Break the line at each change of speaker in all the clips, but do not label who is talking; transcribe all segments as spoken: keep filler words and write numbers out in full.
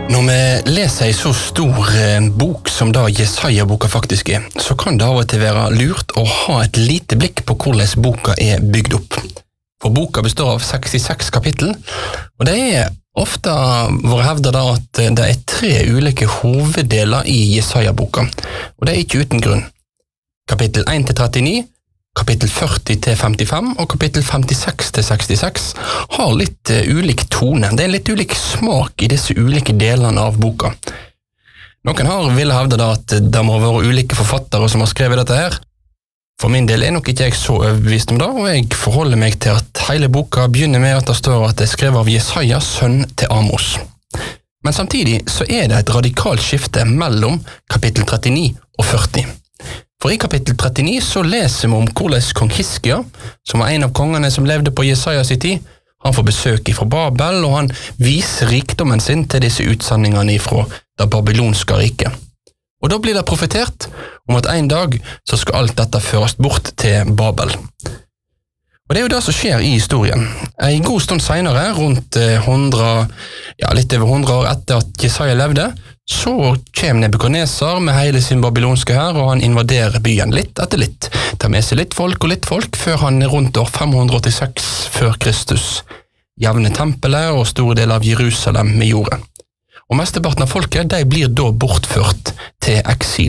Når vi leser en så stor eh, bok som da Jesaja-boka faktisk er, så kan det av og til være lurt å ha et lite blikk på hvordan boka er bygd opp. For boka består av sekstiseks kapittel, og det er ofte vært hevdet da at det er tre ulike hoveddeler i Jesaja-boka, og det er ikke uten grunn. Kapittel én til trettini, kapittel førti til femtifem og kapittel femtiseks til sekstiseks har litt uh, ulik tone. Det er litt ulik smak i disse ulike delene av boka. Noen har ville hevde da at det må være ulike forfattere som har skrevet dette her. For min del er nok ikke jeg så overbevist om det, og jeg forholder meg til at hele boka begynner med at det står at det er skrevet av Jesaja, sønn til Amos. Men samtidig så er det et radikalt skifte mellom kapittel trettini og førti. For i kapittel trettini så leser vi om hvordan kong Hiskia, som var en av kongene som levde på Jesaja sin tid, han får besøk fra Babel, og han viser rikdommen sin til disse utsendingene fra det babylonske riket. Og da blir det profetert om at en dag så skal alt dette føres bort til Babel. Og det er jo det som skjer i historien. En god stund senere, rundt hundre, ja, litt over hundre år etter at Jesaja levde, så kommer Nebukadnesar med hele sin babylonske her, og han invaderer byen litt etter litt. Tar med seg litt folk og litt folk, før han rundt år fem hundre åttiseks før Kristus jevner tempelet og store deler av Jerusalem med jordet. Og mesteparten av folket, de blir da bortført til eksil.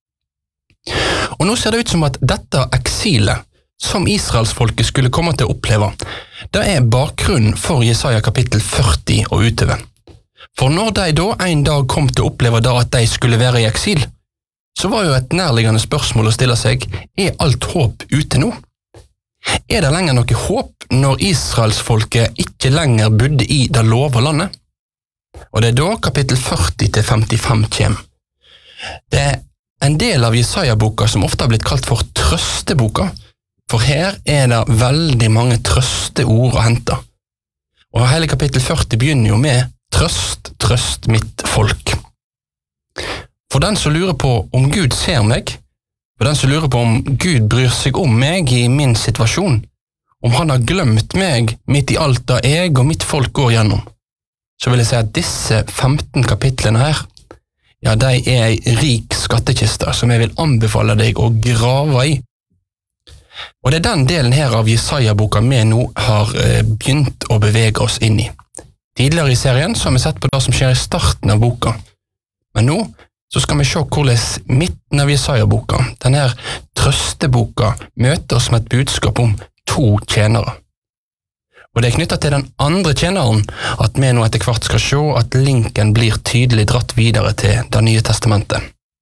Og nå ser det ut som at dette eksilet, som Israelsfolket skulle komme til å oppleve, det er bakgrunnen for Jesaja kapittel førti og utover. For når de da en dag kom til å oppleve da at de skulle være i eksil, så var jo et nærliggende spørsmål å stille seg, er alt håp ute nå? Er det lenger noe håp når Israelsfolket ikke lenger bodde i det lova landet? Og det er da kapittel førti til femtifem kommer. Det er en del av Jesaja-boka som ofte har blitt kalt for trøsteboka, for her er det veldig mange trøsteord å hente. Og hele kapittel førti begynner jo med Trøst, trøst mitt folk. For den som lurer på om Gud ser meg, for den som lurer på om Gud bryr seg om meg i min situasjon, om han har glemt meg midt i alt det jeg og mitt folk går gjennom, så vil jeg si at disse femten kapitlene her, ja, de er en rik skattekiste som jeg vil anbefale deg å grave i. Og det er den delen her av Jesaja-boka vi nå har begynt å bevege oss inn i. Tidligere i serien så har vi sett på det som skjer i starten av boka. Men nå så skal vi se hvordan midten av Jesaja-boka, denne trøsteboka, møter oss med et budskap om to tjenere. Og det er knyttet til den andre tjeneren at vi nå etter hvert skal se at linken blir tydelig dratt videre til det nye testamentet.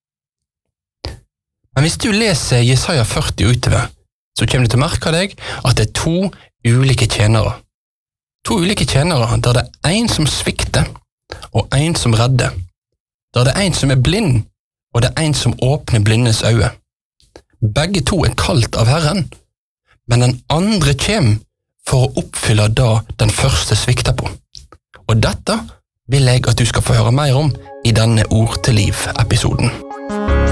Men hvis du leser Jesaja førti utover, så kommer du til å merke deg at det er to ulike tjenere. To ulike tjenere, der det er en som svikter, og en som redder. Der det er en som er blind, og det er en som åpner blindes øyne. Begge to er kalt av Herren, men den andre kommer for å oppfylle det den første svikter på. Og dette vil jeg at du skal få høre mer om i denne Ord til liv-episoden.